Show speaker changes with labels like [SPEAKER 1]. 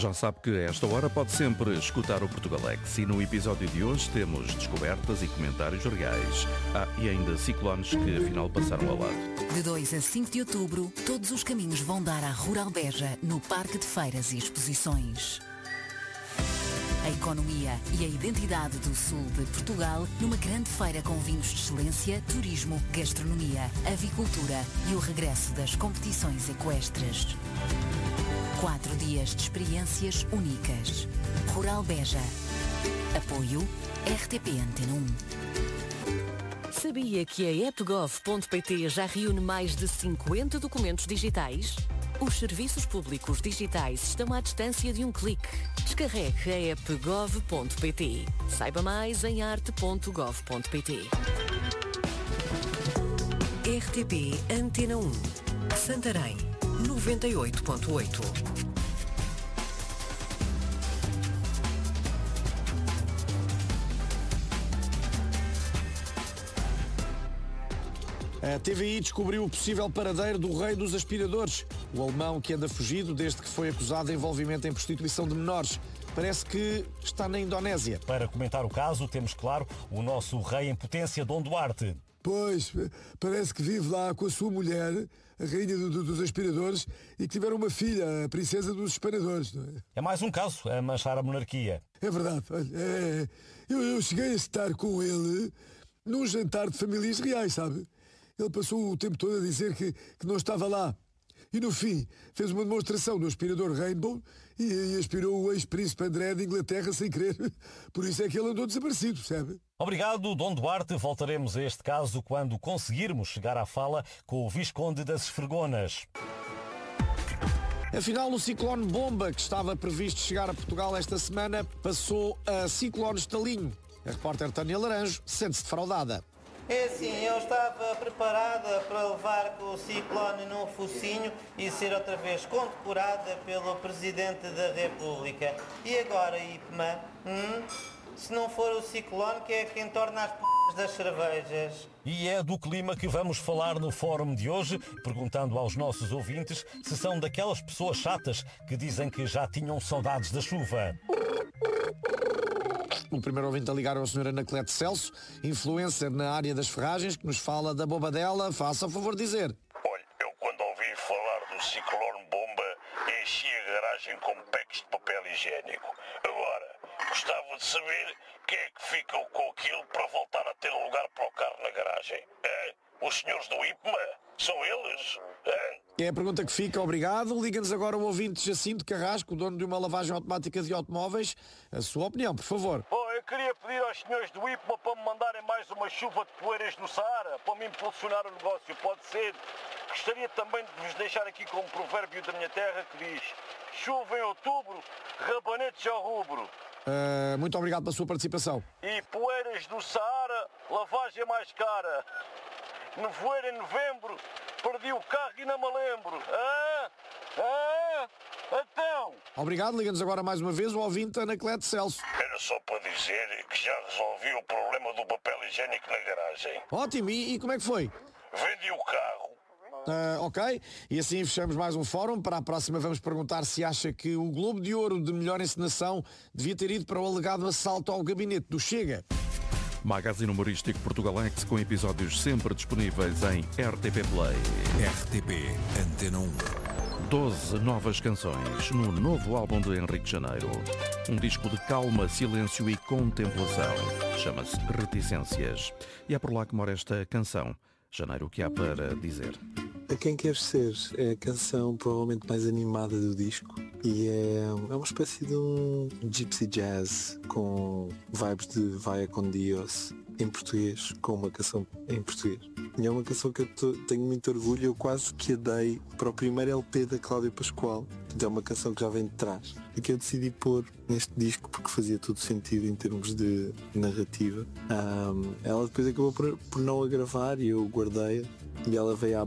[SPEAKER 1] Já sabe que a esta hora pode sempre escutar o Portugalex e no episódio de hoje temos descobertas e comentários reais. E ainda ciclones que afinal passaram ao lado.
[SPEAKER 2] De 2 a 5 de outubro, todos os caminhos vão dar à Rural Beja, no Parque de Feiras e Exposições. A economia e a identidade do sul de Portugal numa grande feira com vinhos de excelência, turismo, gastronomia, avicultura e o regresso das competições equestres. 4 dias de experiências únicas. Rural Beja. Apoio RTP Antena 1.
[SPEAKER 3] Sabia que a appgov.pt já reúne mais de 50 documentos digitais? Os serviços públicos digitais estão à distância de um clique. Descarregue a appgov.pt. Saiba mais em arte.gov.pt. RTP Antena 1. Santarém, 98.8.
[SPEAKER 4] A TVI descobriu o possível paradeiro do rei dos aspiradores. O alemão que anda fugido desde que foi acusado de envolvimento em prostituição de menores. Parece que está na Indonésia.
[SPEAKER 5] Para comentar o caso, temos, claro, o nosso rei em potência, Dom Duarte.
[SPEAKER 6] Pois, parece que vive lá com a sua mulher, a rainha dos aspiradores, e que tiveram uma filha, a princesa dos aspiradores. Não é?
[SPEAKER 5] É mais um caso a manchar a monarquia.
[SPEAKER 6] É verdade. Olha, eu cheguei a estar com ele num jantar de famílias reais, sabe? Ele passou o tempo todo a dizer que não estava lá. E no fim, fez uma demonstração do aspirador Rainbow e aspirou o ex-príncipe André de Inglaterra sem querer. Por isso é que ele andou desaparecido, percebe?
[SPEAKER 5] Obrigado, Dom Duarte. Voltaremos a este caso quando conseguirmos chegar à fala com o Visconde das Esfregonas.
[SPEAKER 4] Afinal, o ciclone Bomba, que estava previsto chegar a Portugal esta semana, passou a ciclone Estalinho. A repórter Tânia Laranjo sente-se defraudada.
[SPEAKER 7] É assim, eu estava preparada para levar com o ciclone num focinho e ser outra vez condecorada pelo Presidente da República. E agora, IPMA, se não for o ciclone, que é quem torna as p*** das cervejas?
[SPEAKER 5] E é do clima que vamos falar no fórum de hoje, perguntando aos nossos ouvintes se são daquelas pessoas chatas que dizem que já tinham saudades da chuva.
[SPEAKER 4] O primeiro ouvinte a ligar é o Sr. Anacleto Celso, influencer na área das ferragens, que nos fala da bobadela. Faça o favor de dizer.
[SPEAKER 8] Olha, eu quando ouvi falar do ciclone Bomba, enchi a garagem com packs de papel higiênico. Agora, gostava de saber quem é que ficam com aquilo para voltar a ter lugar para o carro na garagem. Os senhores do IPMA? São eles?
[SPEAKER 4] É a pergunta que fica, obrigado. Liga-nos agora o ouvinte Jacinto Carrasco, dono de uma lavagem automática de automóveis. A sua opinião, por favor.
[SPEAKER 8] Bom, eu queria pedir aos senhores do IPMA para me mandarem mais uma chuva de poeiras no Saara, para me impulsionar o negócio, pode ser. Gostaria também de vos deixar aqui com um provérbio da minha terra que diz: chuva em outubro, rabanetes ao rubro.
[SPEAKER 4] Muito obrigado pela sua participação.
[SPEAKER 8] E poeiras do Saara, lavagem mais cara. Nevoeiro em novembro, perdi o carro e não me lembro. Então.
[SPEAKER 4] Obrigado, liga-nos agora mais uma vez o ouvinte Anacleto Celso.
[SPEAKER 8] Era só para dizer que já resolvi o problema do papel higiênico na garagem.
[SPEAKER 4] Ótimo, e como é que foi?
[SPEAKER 8] Vendi o carro.
[SPEAKER 4] Ok, e assim fechamos mais um fórum. Para a próxima vamos perguntar se acha que o Globo de Ouro de melhor encenação devia ter ido para o alegado assalto ao gabinete do Chega.
[SPEAKER 1] Magazine humorístico Portugalex com episódios sempre disponíveis em RTP Play.
[SPEAKER 9] RTP Antena 1.
[SPEAKER 1] 12 novas canções no novo álbum de Henrique Janeiro. Um disco de calma, silêncio e contemplação. Chama-se Reticências. E é por lá que mora esta canção. Janeiro, o que há para dizer?
[SPEAKER 10] A Quem Queres Ser é a canção provavelmente mais animada do disco e é uma espécie de um gypsy jazz com vibes de Vaia com Dios em português, com uma canção em português. E é uma canção que eu tenho muito orgulho, eu quase que a dei para o primeiro LP da Cláudia Pascoal. É uma canção que já vem de trás e que eu decidi pôr neste disco porque fazia todo sentido em termos de narrativa. Ela depois acabou por não a gravar e eu guardei-a e ela veio à